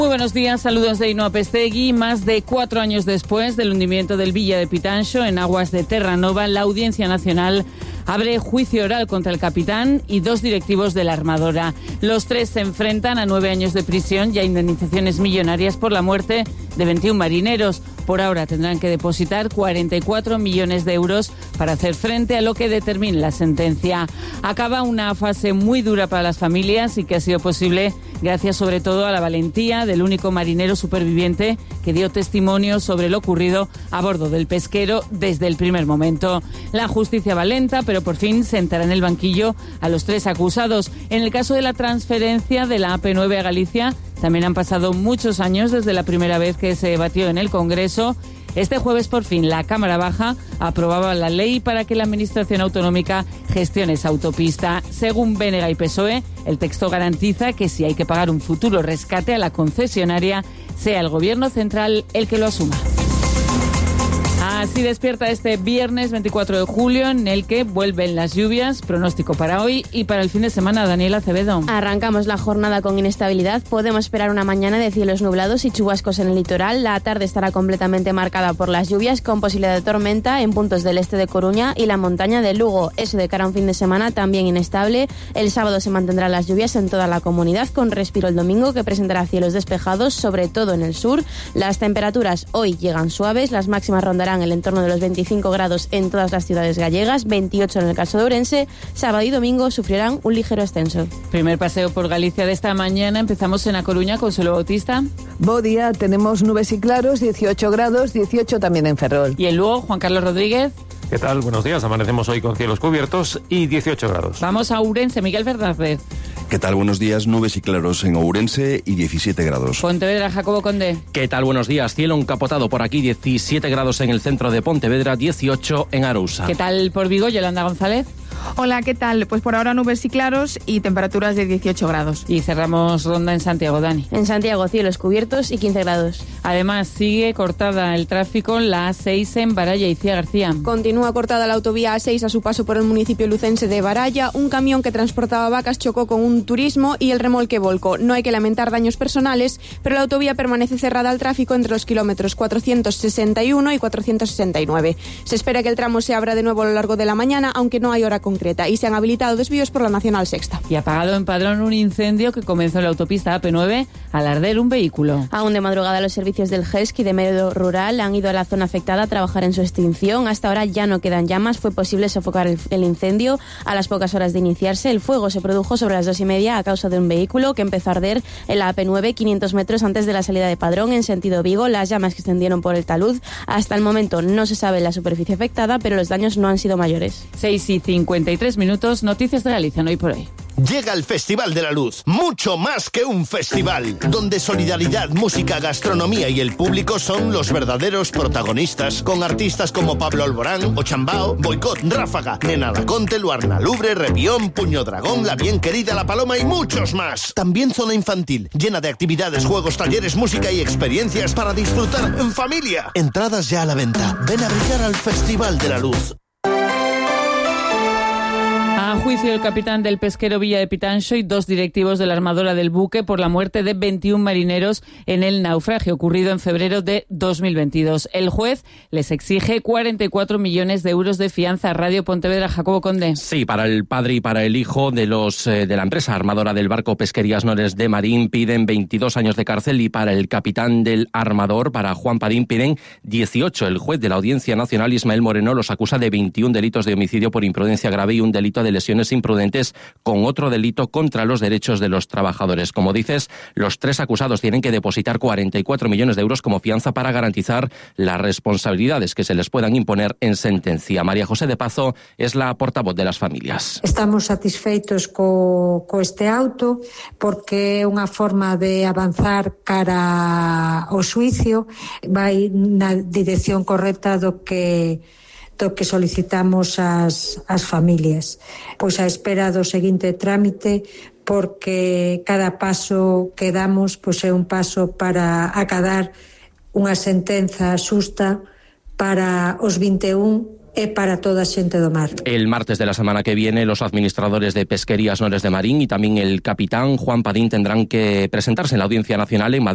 Muy buenos días, saludos de Ainhoa Pestegui. Más de 4 años después del hundimiento del Villa de Pitanxo en aguas de Terranova, la Audiencia Nacional abre juicio oral contra el capitán y 2 directivos de la armadora. Los 3 se enfrentan a 9 años de prisión y a indemnizaciones millonarias por la muerte de 21 marineros. Por ahora tendrán que depositar 44 millones de euros para hacer frente a lo que determine la sentencia. Acaba una fase muy dura para las familias y que ha sido posible gracias sobre todo a la valentía del único marinero superviviente que dio testimonio sobre lo ocurrido a bordo del pesquero desde el primer momento. La justicia va lenta, pero por fin sentará en el banquillo a los 3 acusados. En el caso de la transferencia de la AP9 a Galicia, también han pasado muchos años desde la primera vez que se debatió en el Congreso. Este jueves, por fin, la Cámara Baja aprobaba la ley para que la Administración Autonómica gestione esa autopista. Según Bénega y PSOE, el texto garantiza que si hay que pagar un futuro rescate a la concesionaria, sea el Gobierno central el que lo asuma. Así despierta este viernes 24 de julio, en el que vuelven las lluvias. Pronóstico para hoy y para el fin de semana, Daniela Acevedo. Arrancamos la jornada con inestabilidad. Podemos esperar una mañana de cielos nublados y chubascos en el litoral. La tarde estará completamente marcada por las lluvias, con posibilidad de tormenta en puntos del este de Coruña y la montaña de Lugo. Eso de cara a un fin de semana también inestable. El sábado se mantendrán las lluvias en toda la comunidad, con respiro el domingo, que presentará cielos despejados, sobre todo en el sur. Las temperaturas hoy llegan suaves. Las máximas rondarán el entorno de los 25 grados en todas las ciudades gallegas, 28 en el caso de Ourense. Sábado y domingo sufrirán un ligero ascenso. Primer paseo por Galicia de esta mañana. Empezamos en A Coruña, Consuelo Bautista. Bo día, tenemos nubes y claros, 18 grados, 18 también en Ferrol. Y en Lugo, Juan Carlos Rodríguez. ¿Qué tal? Buenos días. Amanecemos hoy con cielos cubiertos y 18 grados. Vamos a Ourense, Miguel Fernández. ¿Qué tal? Buenos días. Nubes y claros en Ourense y 17 grados. Pontevedra, Jacobo Conde. ¿Qué tal? Buenos días. Cielo encapotado por aquí, 17 grados en el centro de Pontevedra, 18 en Arousa. ¿Qué tal por Vigo, Yolanda González? Hola, ¿qué tal? Pues por ahora nubes y claros y temperaturas de 18 grados. Y cerramos ronda en Santiago, Dani. En Santiago, cielos cubiertos y 15 grados. Además, sigue cortada el tráfico en la A6 en Baralla y Cía García. Continúa cortada la autovía A6 a su paso por el municipio lucense de Baralla. Un camión que transportaba vacas chocó con un turismo y el remolque volcó. No hay que lamentar daños personales, pero la autovía permanece cerrada al tráfico entre los kilómetros 461 y 469. Se espera que el tramo se abra de nuevo a lo largo de la mañana, aunque no hay hora concreta, y se han habilitado desvíos por la Nacional Sexta. Y apagado en Padrón un incendio que comenzó en la autopista AP9 al arder un vehículo. Aún de madrugada, los servicios del GESC y de Medio Rural han ido a la zona afectada a trabajar en su extinción. Hasta ahora ya no quedan llamas. Fue posible sofocar el incendio a las pocas horas de iniciarse. El fuego se produjo sobre las 2:30 a causa de un vehículo que empezó a arder en la AP9, 500 metros antes de la salida de Padrón, en sentido Vigo. Las llamas que se extendieron por el talud. Hasta el momento no se sabe la superficie afectada, pero los daños no han sido mayores. 6:53 minutos, noticias de Galicia, hoy por hoy. Llega el Festival de la Luz, mucho más que un festival, donde solidaridad, música, gastronomía y el público son los verdaderos protagonistas, con artistas como Pablo Alborán, Ochambao, Boicot, Ráfaga, Nena Laconte, Luarna Lubre, Repión, Puño Dragón, La Bien Querida, La Paloma y muchos más. También zona infantil, llena de actividades, juegos, talleres, música y experiencias para disfrutar en familia. Entradas ya a la venta. Ven a brillar al Festival de la Luz. A juicio el capitán del pesquero Villa de Pitanxo y 2 directivos de la armadora del buque por la muerte de 21 marineros en el naufragio ocurrido en febrero de 2022. El juez les exige 44 millones de euros de fianza. A Radio Pontevedra, Jacobo Conde. Sí, para el padre y para el hijo de de la empresa armadora del barco Pesquerías Nores de Marín piden 22 años de cárcel, y para el capitán del armador, para Juan Padín, piden 18. El juez de la Audiencia Nacional, Ismael Moreno, los acusa de 21 delitos de homicidio por imprudencia grave y un delito de lesiones imprudentes, con otro delito contra los derechos de los trabajadores. Como dices, los 3 acusados tienen que depositar 44 millones de euros como fianza para garantizar las responsabilidades que se les puedan imponer en sentencia. María José de Pazo es la portavoz de las familias. Estamos satisfeitos co este auto, porque é unha forma de avanzar cara ao xuicio, vai na dirección correcta do que solicitamos as familias. Pois a espera do seguinte trámite, porque cada paso que damos pois é un paso para acadar unha sentenza xusta para os 21 e para toda a xente do mar. El martes de la semana que viene, los administradores de Pesquerías Nores de Marín y también el capitán Juan Padín tendrán que presentarse en la Audiencia Nacional en Madrid